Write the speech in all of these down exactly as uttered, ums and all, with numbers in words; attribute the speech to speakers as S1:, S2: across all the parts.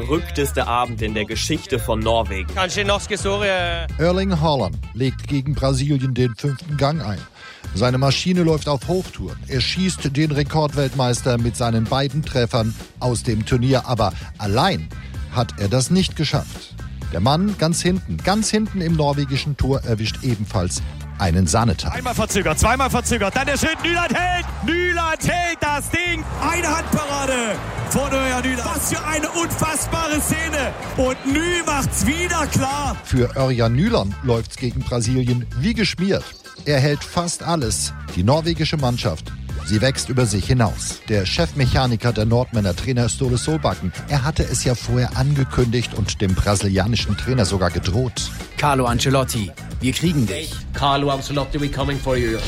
S1: verrückteste Abend in der Geschichte von Norwegen.
S2: Erling Haaland legt gegen Brasilien den fünften Gang ein. Seine Maschine läuft auf Hochtouren. Er schießt den Rekordweltmeister mit seinen beiden Treffern aus dem Turnier. Aber allein hat er das nicht geschafft. Der Mann ganz hinten, ganz hinten im norwegischen Tor erwischt ebenfalls einen Sahnetag.
S3: Einmal verzögert, zweimal verzögert, dann der Schritt, Nyland hält, Nyland hält das Ding. Eine Handparade von Örjan Nyland. Was für eine unfassbare Szene. Und Ny macht's wieder klar.
S2: Für Örjan Nyland läuft's gegen Brasilien wie geschmiert. Er hält fast alles. Die norwegische Mannschaft, sie wächst über sich hinaus. Der Chefmechaniker der Nordmänner, Trainer Ståle Solbakken, er hatte es ja vorher angekündigt und dem brasilianischen Trainer sogar gedroht.
S4: Carlo Ancelotti, wir kriegen dich.
S5: Carlo Ancelotti, we coming for you.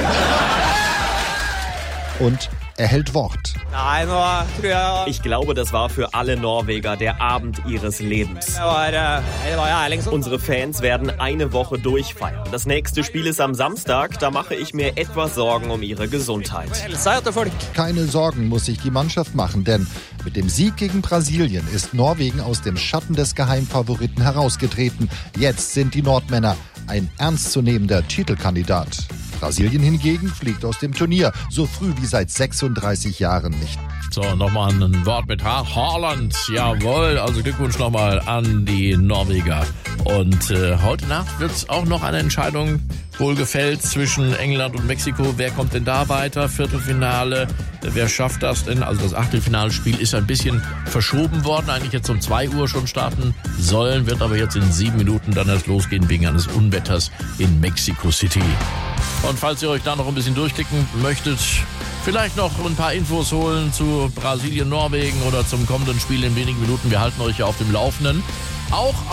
S2: Und er hält Wort.
S1: Ich glaube, das war für alle Norweger der Abend ihres Lebens. Unsere Fans werden eine Woche durchfeiern. Das nächste Spiel ist am Samstag, da mache ich mir etwas Sorgen um ihre Gesundheit.
S2: Keine Sorgen muss sich die Mannschaft machen, denn mit dem Sieg gegen Brasilien ist Norwegen aus dem Schatten des Geheimfavoriten herausgetreten. Jetzt sind die Nordmänner ein ernstzunehmender Titelkandidat. Brasilien hingegen fliegt aus dem Turnier, so früh wie seit sechsunddreißig Jahren nicht.
S6: So, nochmal ein Wort mit ha- Haaland. Jawohl, also Glückwunsch nochmal an die Norweger. Und äh, heute Nacht wird es auch noch eine Entscheidung wohl gefällt zwischen England und Mexiko. Wer kommt denn da weiter? Viertelfinale, wer schafft das denn? Also das Achtelfinalspiel ist ein bisschen verschoben worden. Eigentlich jetzt um zwei Uhr schon starten sollen, wird aber jetzt in sieben Minuten dann erst losgehen wegen eines Unwetters in Mexico City. Und falls ihr euch da noch ein bisschen durchklicken möchtet, vielleicht noch ein paar Infos holen zu Brasilien, Norwegen oder zum kommenden Spiel in wenigen Minuten. Wir halten euch ja auf dem Laufenden. Auch